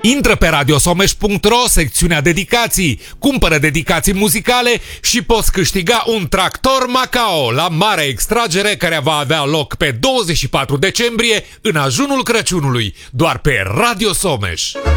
Intră pe radiosomeș.ro, secțiunea dedicații, cumpără dedicații muzicale și poți câștiga un tractor Macao la mare extragere care va avea loc pe 24 decembrie în ajunul Crăciunului, doar pe Radio Someș.